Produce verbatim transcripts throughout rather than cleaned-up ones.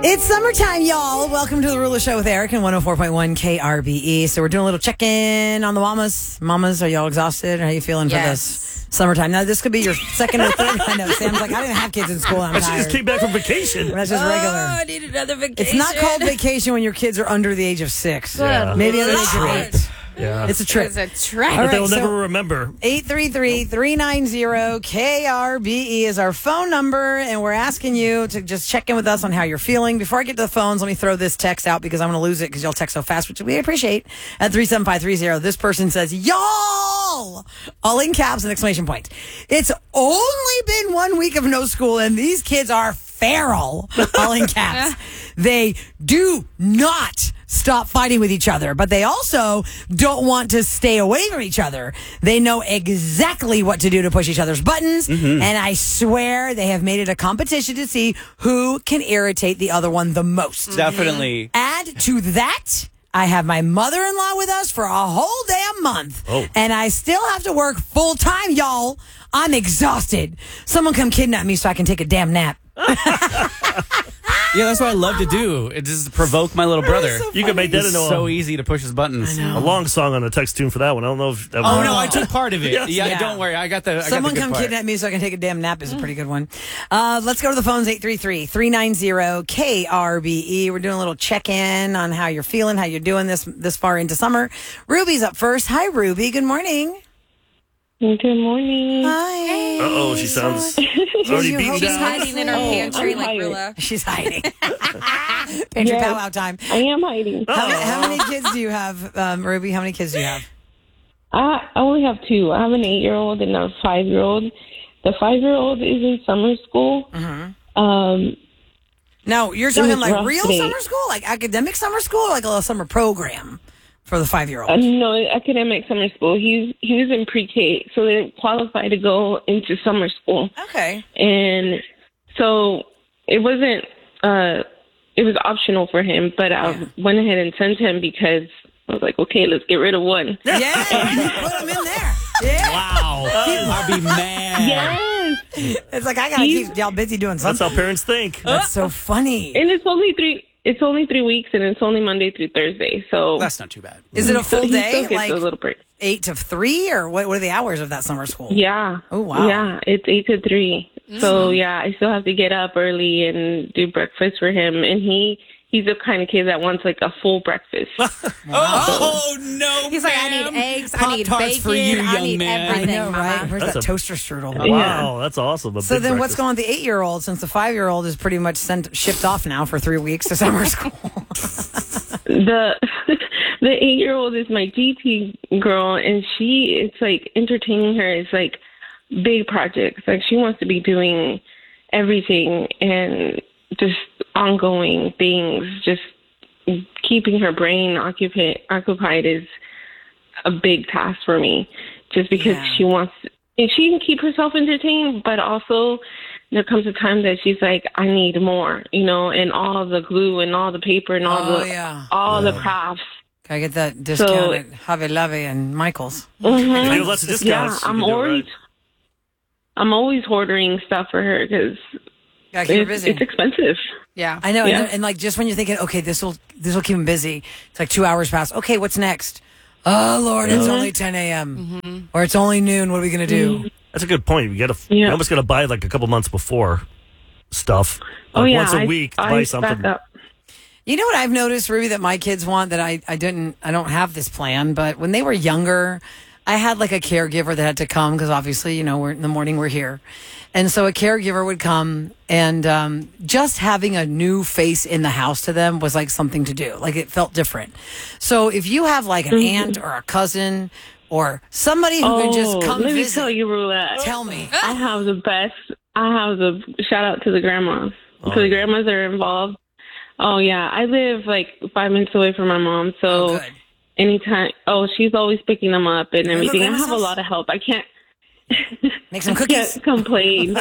It's summertime, y'all. Welcome to the Ruler Show with Eric and one oh four point one K R B E. So we're doing a little check-in on the mamas. Mamas, are y'all exhausted? How are you feeling yes. for this summertime? Now, this could be your second or third. I know, Sam's like, I didn't have kids in school. I'm She tired. just came back from vacation. That's just Oh, regular. I need another vacation. It's not called vacation when your kids are under the age of six. Yeah. Maybe under the age Lord. of eight. Yeah. It's a trip. It's a trip. All But right, they'll so- never remember. eight three three, three nine zero, K R B E is our phone number, and we're asking you to just check in with us on how you're feeling. Before I get to the phones, let me throw this text out because I'm going to lose it because y'all text so fast, which we appreciate. At three seven five three zero, this person says, y'all! All in caps and exclamation point. It's only been one week of no school, and these kids are feral. All in caps. They do not stop fighting with each other, but they also don't want to stay away from each other. They know exactly what to do to push each other's buttons, and I swear they have made it a competition to see who can irritate the other one the most. Definitely. Add to that, I have my mother-in-law with us for a whole damn month, Oh. and I still have to work full-time, y'all. I'm exhausted. Someone come kidnap me so I can take a damn nap. Yeah, that's what I love to do. It just provoke my little brother. so You can make that It's into a, so easy to push his buttons. a long song on the text tune for that one. I don't know if that Oh was- no, I took part of it. Yes. Yeah, Yeah. don't worry. I got the. I Someone got the good come part. kidnap me so I can take a damn nap is a pretty good one. Uh, let's go to the phones, eight three three, three nine zero, K R B E. We're doing a little check-in on how you're feeling, how you're doing this this far into summer. Ruby's up first. Hi, Ruby. Good morning. Good morning. Hi. Uh-oh, she sounds already you beaten hope She's down. hiding in her Oh, pantry I'm like tired. Rilla. She's hiding. Pantry Yes. powwow time. I am hiding. How, how many kids do you have, um, Ruby? How many kids do you have? I I only have two. I have an eight-year-old and a five-year-old. The five-year-old is in summer school. Mm-hmm. Um, No, you're talking was like rough real today. summer school? Like academic summer school? Or like a little summer program for the five-year-old? uh, no, academic summer school. He's he was in pre-K, so they didn't qualify to go into summer school. Okay. And so it wasn't. Uh, it was optional for him, but I Yeah. went ahead and sent him because I was like, okay, let's get rid of one. Yeah, put them in there. Yeah. Wow, I'd be mad. Yes. It's like I gotta He's- keep y'all busy doing That's something. how parents think. That's so funny. And it's only three. It's only three weeks, and it's only Monday through Thursday. So That's not too bad. Is it a so full he day, still gets like a little break. eight to three, or what? What are the hours of that summer school? Yeah. Oh, wow. Yeah, it's eight to three. So yeah, I still have to get up early and do breakfast for him, and he he's the kind of kid that wants like a full breakfast. Oh no! He's like, I ma'am. need eggs, I need Pop-Tarts bacon, for you, I young need man. I everything, know, Mama. right? Where's That's that a- toaster strudel? Wow, that's awesome. A So big then, what's breakfast. going on with the eight-year-old? Since the five-year-old is pretty much sent shipped off now for three weeks to summer school. the the eight year old is my G P girl, and she it's like entertaining her is like big projects. Like she wants to be doing everything and just ongoing things. Just keeping her brain occupied occupied is a big task for me. Just because Yeah. she wants, and she can keep herself entertained, but also there comes a time that she's like, I need more, you know, and all the glue and all the paper and all Oh, the yeah. all the crafts. Can I get that discount So- at Hobby Lobby and Michael's? Mhm. They do lots of discounts. Yeah, You I'm can do it always right. I'm always ordering stuff for her because Gotta keep her it's, busy. it's expensive. Yeah. I know, Yeah. and, and like just when you're thinking, okay, this will this will keep him busy. It's like two hours pass. Okay, what's next? Oh Lord, it's only ten a.m. or it's only noon. What are we gonna do? That's a good point. You got to. Yeah. You almost got to buy like a couple months before stuff. Oh Like yeah, once a I, week, I buy stack something. up. You know what I've noticed, Ruby, that my kids want that I, I didn't, I don't have this plan, but when they were younger, I had like a caregiver that had to come because obviously, you know, we're in the morning, we're here. And so a caregiver would come and um, just having a new face in the house to them was like something to do. Like it felt different. So if you have like an aunt or a cousin or somebody who can just Oh, come let me visit, tell you, Roulette. tell me. I have the best. I have the shout out to the grandmas. Oh. To the grandmas that are involved. Oh yeah, I live like five minutes away from my mom, so Oh, good. anytime. Oh, she's always picking them up and Go to everything. I grandma's have a house? lot of help. I can't. Make some I cookies. can't complain,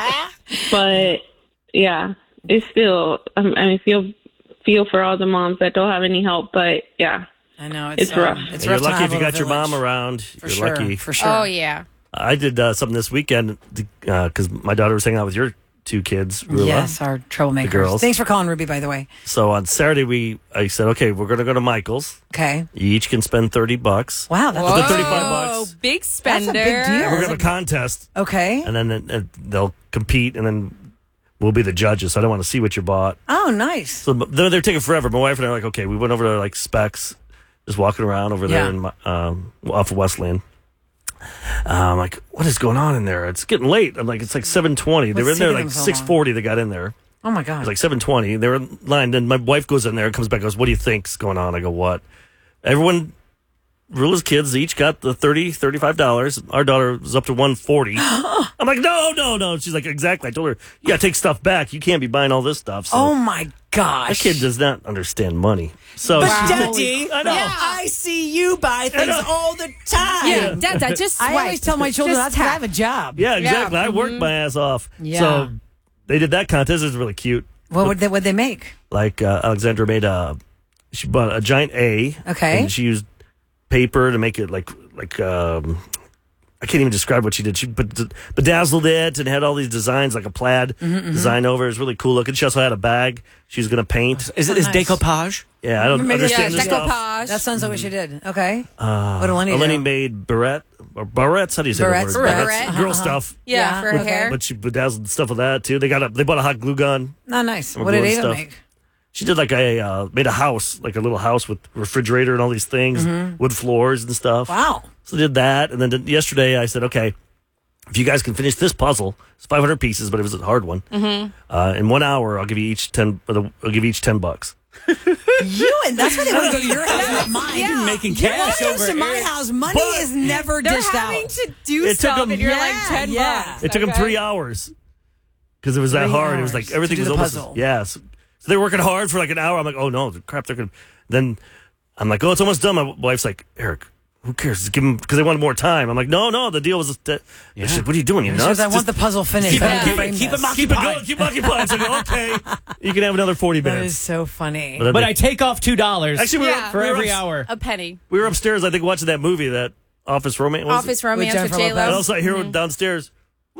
but yeah, it's still. Um, I mean, feel feel for all the moms that don't have any help, but yeah. I know. It's, It's um, rough. It's And rough you're to lucky have if you a got your village. mom around. For you're sure. lucky. For sure. Oh, yeah. I did uh, something this weekend because my daughter was hanging out with your two kids, Rula. Yes, our troublemakers. girls. Thanks for calling, Ruby, by the way. So on Saturday, we I said, okay, we're going to go to Michael's. Okay. You each can spend thirty bucks. Wow, that's Whoa. a thirty-five Oh, bucks. big That's spender. a big deal. We're going to have a contest, Okay. and then uh, they'll compete, and then we'll be the judges. So I don't want to see what you bought. Oh, nice. So they're, they're taking forever. My wife and I are like, okay, we went over to like Specs, just walking around over there Yeah. in my, um, off of Westland. Uh, I'm like, what is going on in there? It's getting late. I'm like, it's like seven twenty. They were What's in there taking like them so six forty. They got in there. Oh, my It God. was like seven twenty. They were in line. Then my wife goes in there and comes back and goes, what do you think's going on? I go, what? Everyone, Rula's kids each got the thirty dollars, thirty-five dollars. Our daughter was up to one forty. I'm like, no, no, no. She's like, exactly. I told her, you got to take stuff back. You can't be buying all this stuff. So Oh, my gosh. that kid does not understand money. So But she- Daddy, I know. I see you buy things know. all the time. Yeah, Dad, Dad, just I swipe. always tell my children Just that's because I tap. have a job. Yeah, exactly. I Mm-hmm. worked my ass off. Yeah. So they did that contest. It was really cute. What would they, what'd they make? Like uh, Alexandra made a, she bought a giant A. Okay. And she used paper to make it like like um, I can't even describe what she did. She bed- bedazzled it and had all these designs like a plaid Mm-hmm, design over. It was really cool looking. She also had a bag she was going to paint. Is it Oh, is nice. decoupage? Yeah, I don't Maybe it's- understand Yeah, this stuff. decoupage. That sounds like what she did. Okay. Uh, What did Eleni Eleni do? made barrette or barrettes. How do you say Barrettes, the word? barrettes. Barrette. Girl Uh-huh. stuff. yeah, Yeah, for her okay. hair. But she bedazzled stuff with that too. They got a they bought a hot glue gun. Oh, nice. Or What did glue Ava stuff. make? She did like a uh, made a house, like a little house with refrigerator and all these things, wood floors and stuff. Mm-hmm. Wow. So did that, and then did, yesterday I said, okay, if you guys can finish this puzzle, it's five hundred pieces, but it was a hard one. Mm-hmm. Uh, in one hour, I'll give you each ten. I'll give you each ten bucks. You and that's why they want to go to your house, not mine. Yeah. Making Your cash mom goes over to my here. house. Money But- is never They're dished having out. to do It took stuff, them- and you're Yeah, like ten yeah. bucks. It took them okay? three hours because it was that Three hard. It was hours like everything to do was the almost puzzle. yes. So they were working hard for like an hour. I'm like, oh no, crap! They're gonna. Then I'm like, oh, it's almost done. My wife's like, Eric, who cares? Just give them because they wanted more time. I'm like, no, no, the deal was. That. Yeah. She said, what are you doing? You She nuts? goes, I want Just the puzzle finished. keep, I it, need to keep, frame it, keep, this. it, keep it going. Keep occupied. So I go, okay, you can have another forty That minutes. is so funny. But, But I take off two dollars actually we were, Yeah. for we were every up- hour. A penny. We were upstairs, I think, watching that movie, that Office Romance. was it? Office romance Jennifer with J And Lopez. Lo. also I hear downstairs. Woo!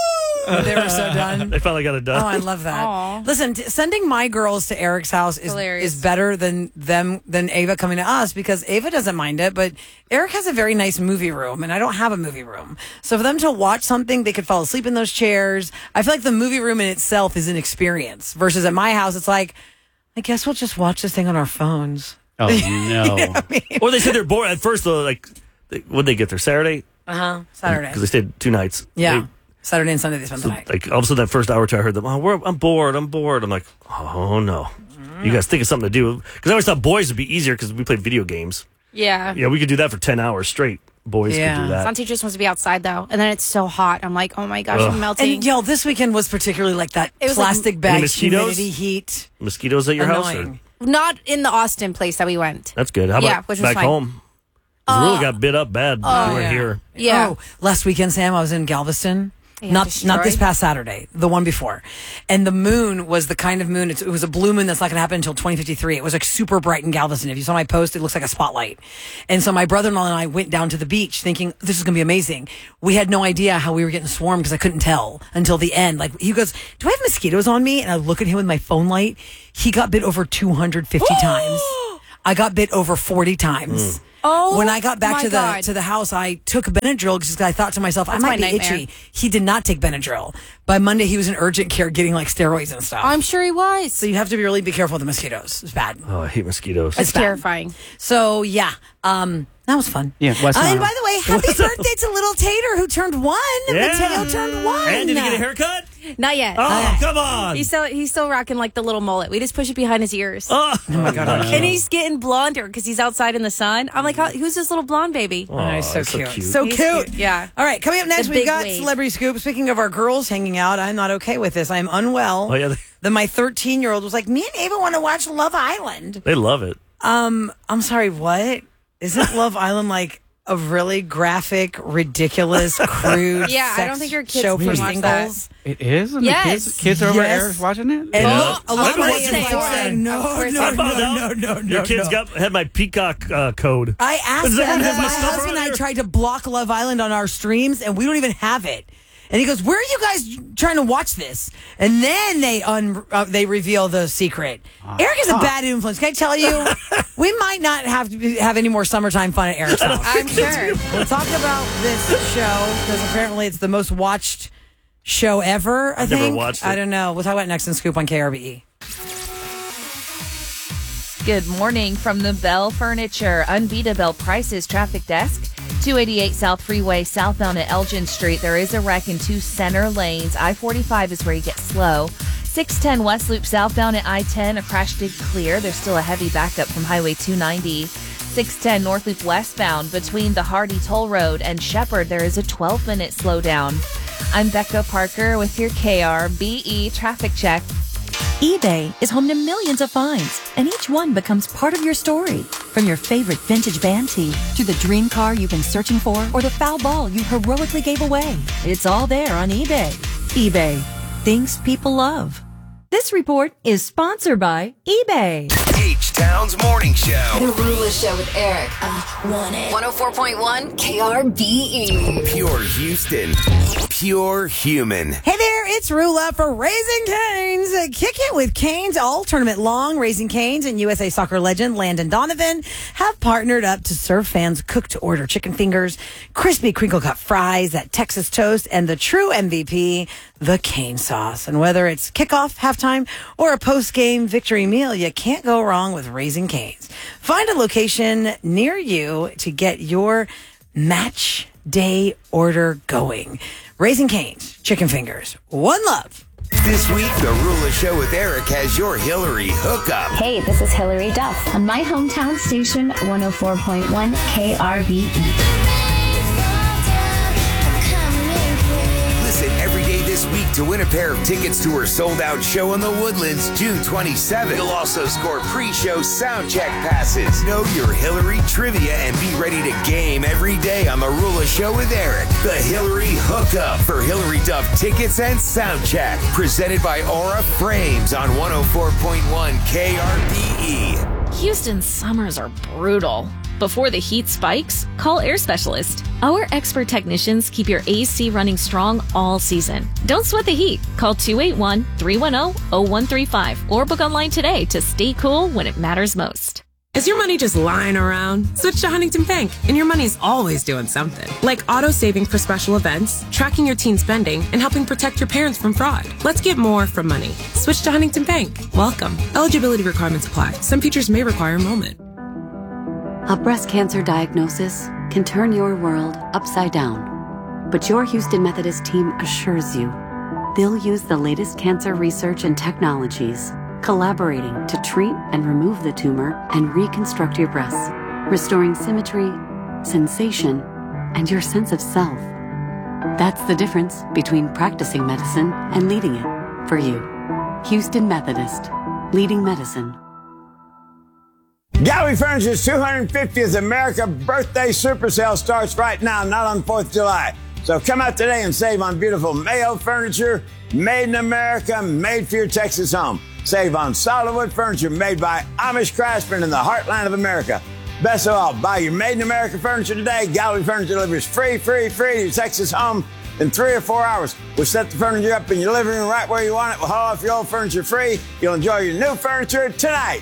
They were so done. They finally got it done. Oh, I love that. Aw. Listen, t- sending my girls to Eric's house is Hilarious. is better than them than Ava coming to us because Ava doesn't mind it, but Eric has a very nice movie room, and I don't have a movie room. So for them to watch something, they could fall asleep in those chairs. I feel like the movie room in itself is an experience. Versus at my house, it's like, I guess we'll just watch this thing on our phones. Oh no! Or they said they're bored at first. Though, like, they, when they get there Saturday, Uh huh. Saturday. because they stayed two nights. Yeah. They- Saturday and Sunday they spend the night. like all of a sudden, that first hour or two, I heard them. Oh, we're, I'm bored. I'm bored. I'm like, oh no. You guys think of something to do? Because I always thought boys would be easier because we played video games. Yeah. Yeah, we could do that for ten hours straight. Boys Yeah. could do that. Santi just wants to be outside though, and then it's so hot. I'm like, oh my gosh, Ugh. I'm melting. And y'all, this weekend was particularly like that It was like- plastic Any bag mosquitoes? humidity heat. Mosquitoes at your house? Annoying. Or? Not in the Austin place that we went. That's good. How about Yeah, which was back fine. home? 'Cause we really got bit up bad when we were yeah. here. Yeah. Oh, last weekend, Sam, I was in Galveston. Yeah, not destroyed. not this past Saturday, the one before. And the moon was the kind of moon, it's, it was a blue moon that's not going to happen until twenty fifty-three. It was like super bright in Galveston. If you saw my post, it looks like a spotlight. And so my brother-in-law and I went down to the beach thinking, this is going to be amazing. We had no idea how we were getting swarmed because I couldn't tell until the end. Like, he goes, do I have mosquitoes on me? And I look at him with my phone light. He got bit over two hundred fifty times. I got bit over forty times. Oh, When I got back my to the God. to the house, I took Benadryl because I thought to myself, That's I might my be nightmare. itchy. He did not take Benadryl. By Monday, he was in urgent care getting like steroids and stuff. I'm sure he was. so you have to be really be careful with the mosquitoes. It's bad. Oh, I hate mosquitoes. It's bad. terrifying. So yeah, um, that was fun. Yeah, West Uh, and Nile. by the way, happy birthday to little Tater who turned one. Yeah. Mateo turned one. And did he get a haircut? Not yet. Oh, come on. He's still he's still rocking like the little mullet. We just push it behind his ears. Oh, Oh my god, how cute. And he's getting blonder because he's outside in the sun. I'm like, how, who's this little blonde baby? Oh, he's so, that's so cute. cute. So He's cute. cute, yeah. All right, coming up next, The we've big got wave. Celebrity Scoop. Speaking of our girls hanging out, I'm not okay with this. I'm unwell. Oh, yeah, they- Then my thirteen year old was like, me and Ava want to watch Love Island. they love it. Um, I'm sorry, what? Isn't Love Island like a really graphic, ridiculous, crude Yeah, I sex don't think your kids show can for watch that. singles? It is. And Yes. The kids, kids are over Yes. there watching it. And Yeah. a lot I've of been my watching kids it are saying, no, Of course no, I I found no, out no, no, no, your kids no. got had my Peacock uh, code. I asked Does them everyone because have my my stuff husband and I earlier? tried to block Love Island on our streams, and we don't even have it. And he goes, where are you guys trying to watch this? And then they un- uh, they reveal the secret. Uh, Eric is a huh. bad influence. Can I tell you? We might not have to be, have any more summertime fun at Eric's house. I'm sure. We'll talk about this show because apparently it's the most watched show ever, I I've think. never watched it. I don't know. We'll talk about it next in Scoop on K R B E. Good morning from the Bell Furniture Unbeatable Prices Traffic Desk. two eighty-eight South Freeway, southbound at Elgin Street. There is a wreck in two center lanes. I forty-five is where you get slow. six ten West Loop, southbound at I ten. A crash did clear. There's still a heavy backup from Highway two ninety. six ten North Loop westbound between the Hardy Toll Road and Shepherd. There is a twelve minute slowdown. I'm Becca Parker with your K R B E traffic check. eBay is home to millions of finds, and each one becomes part of your story. From your favorite vintage band tee to the dream car you've been searching for or the foul ball you heroically gave away. It's all there on eBay. eBay. Things people love. This report is sponsored by eBay. H-Town's Morning Show. The Rula Show with Eric on one oh four point one K R B E. Pure Houston. Pure human. Hey there, it's Rula for Raising Cane's. Kick it with Cane's all tournament long. Raising Cane's and U S A Soccer legend Landon Donovan have partnered up to serve fans cooked-to-order chicken fingers, crispy crinkle-cut fries, that Texas toast, and the true M V P, the Cane sauce. And whether it's kickoff, halftime, or a post-game victory meal, you can't go wrong with Raising Cane's. Find a location near you to get your match day order going. Raising Cane's, chicken fingers, one love. This week, the Rula Show with Eric has your Hillary hookup. Hey, this is Hillary Duff on my hometown station, one oh four point one K R B E. Listen every day this week to win a pair of tickets to her sold-out show in the Woodlands, June twenty-seventh. You'll also score pre-show sound check passes. Know your Hillary trivia and be ready to game every day on the Rula Show with Eric. The Hillary hookup for Hillary Duff tickets and sound check. Presented by Aura Frames on one oh four point one K R B E. Houston's summers are brutal. Before the heat spikes, call Air Specialist. Our expert technicians keep your A C running strong all season. Don't sweat the heat. Call two eight one, three one zero, zero one three five or book online today to stay cool when it matters most. Is your money just lying around? Switch to Huntington Bank, and your money's always doing something. Like auto saving for special events, tracking your teen spending, and helping protect your parents from fraud. Let's get more from money. Switch to Huntington Bank. Welcome. Eligibility requirements apply. Some features may require enrollment. A breast cancer diagnosis can turn your world upside down. But your Houston Methodist team assures you they'll use the latest cancer research and technologies, collaborating to treat and remove the tumor and reconstruct your breasts, restoring symmetry, sensation, and your sense of self. That's the difference between practicing medicine and leading it for you. Houston Methodist, leading medicine. Gallery Furniture's two hundred fiftieth America Birthday Super Sale starts right now, not on fourth of July. So come out today and save on beautiful Mayo furniture, made in America, made for your Texas home. Save on solid wood furniture made by Amish craftsmen in the heartland of America. Best of all, buy your made in America furniture today. Gallery Furniture delivers free, free, free to your Texas home in three or four hours. We'll set the furniture up in your living room right where you want it. We'll haul off your old furniture free. You'll enjoy your new furniture tonight.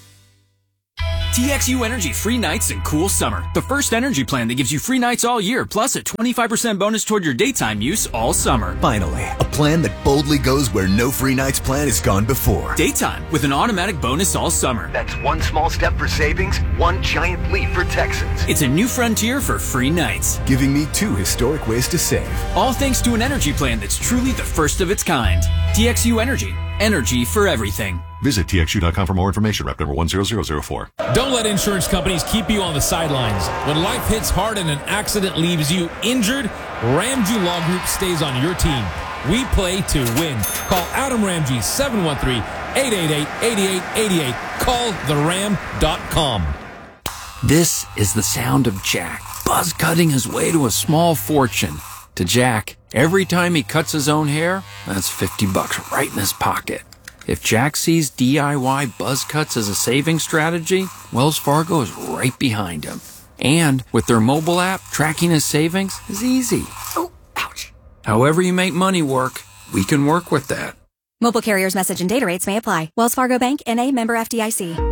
T X U Energy free nights and cool summer. The first energy plan that gives you free nights all year, plus a twenty-five percent bonus toward your daytime use all summer. Finally, a plan that boldly goes where no free nights plan has gone before. Daytime with an automatic bonus all summer. That's one small step for savings, one giant leap for Texans. It's a new frontier for free nights. Giving me two historic ways to save. All thanks to an energy plan that's truly the first of its kind. T X U Energy. Energy for everything. Visit T X U dot com for more information. Rep number one zero zero zero four. Don't let insurance companies keep you on the sidelines. When life hits hard and an accident leaves you injured, Ramsey Law Group stays on your team. We play to win. Call Adam Ramsey, seven one three, eight eight eight, eight eight eight eight. Call the ram dot com. This is the sound of Jack, buzz cutting his way to a small fortune. To Jack, every time he cuts his own hair, that's fifty bucks right in his pocket. If Jack sees D I Y buzz cuts as a saving strategy, Wells Fargo is right behind him. And with their mobile app, tracking his savings is easy. Oh, ouch. However you make money work, we can work with that. Mobile carriers message and data rates may apply. Wells Fargo Bank, N A, member F D I C.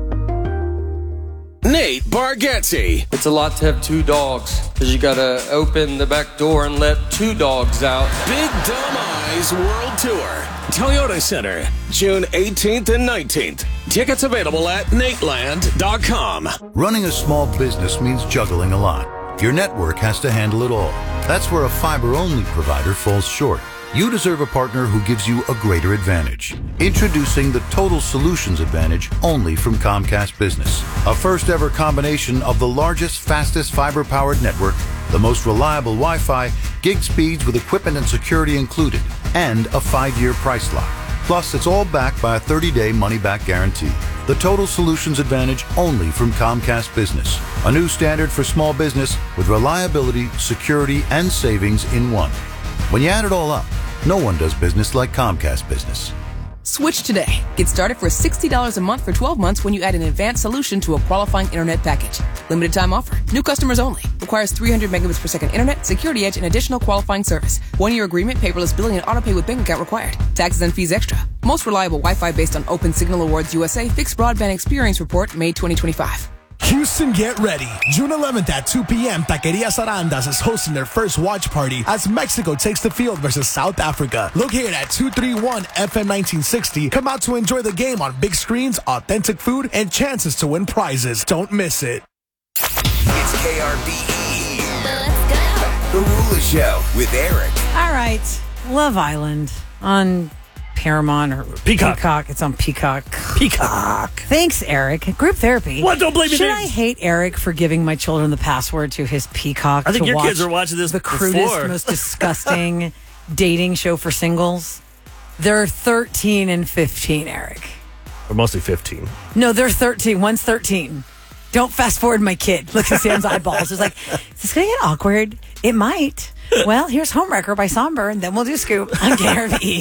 Nate Bargatze. It's a lot to have two dogs, because you gotta open the back door and let two dogs out. Big Dumb Eyes World Tour. Toyota Center, June eighteenth and nineteenth. Tickets available at nateland dot com. Running a small business means juggling a lot. Your network has to handle it all. That's where a fiber-only provider falls short. You deserve a partner who gives you a greater advantage. Introducing the Total Solutions Advantage only from Comcast Business. A first-ever combination of the largest, fastest fiber-powered network, the most reliable Wi-Fi, gig speeds with equipment and security included, and a five-year price lock. Plus, it's all backed by a thirty-day money-back guarantee. The Total Solutions Advantage only from Comcast Business. A new standard for small business with reliability, security, and savings in one. When you add it all up, no one does business like Comcast Business. Switch today. Get started for sixty dollars a month for twelve months when you add an advanced solution to a qualifying internet package. Limited time offer. New customers only. Requires three hundred megabits per second internet, security edge, and additional qualifying service. One year agreement, paperless billing, and autopay with bank account required. Taxes and fees extra. Most reliable Wi-Fi based on Open Signal Awards U S A Fixed Broadband Experience Report, May twenty twenty-five. Houston, get ready. June eleventh at two p.m., Taqueria Sarandas is hosting their first watch party as Mexico takes the field versus South Africa. Located at two thirty-one F M nineteen sixty, come out to enjoy the game on big screens, authentic food, and chances to win prizes. Don't miss it. It's K R B E. Let's go. The Rula Show with Eric. All right. Love Island on Paramount or Peacock. Peacock. It's on Peacock. Peacock. Thanks, Eric. Group therapy. What? Don't blame me. Should I hate Eric for giving my children the password to his Peacock? I think to your watch kids are watching this the crudest, before. most disgusting dating show for singles? They're thirteen and fifteen, Eric. Or mostly fifteen. No, they're thirteen. One's thirteen. Don't fast forward my kid. Look at Sam's eyeballs. It's like, is this going to get awkward? It might. Well, here's Homewrecker by Somber, and then we'll do Scoop on K R V E.